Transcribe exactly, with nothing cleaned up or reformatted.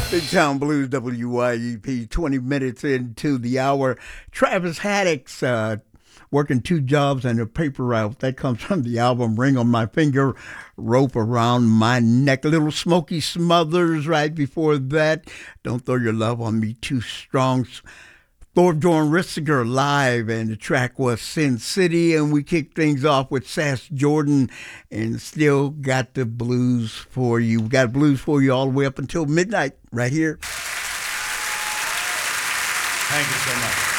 Big Town Blues, W Y E P, twenty minutes into the hour. Travis Haddock's uh, working two jobs and a paper route. That comes from the album Ring on My Finger, Rope Around My Neck. Little Smokey Smothers right before that. Don't Throw Your Love on Me Too Strong. Thorbjorn Rissiger live, and the track was Sin City, and we kicked things off with Sass Jordan and Still Got the Blues for You. We got blues for you all the way up until midnight right here. Thank you so much.